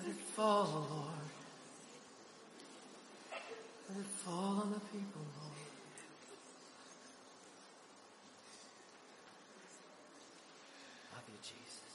Let it fall, Lord. Let it fall on the people, Lord. Love you, Jesus.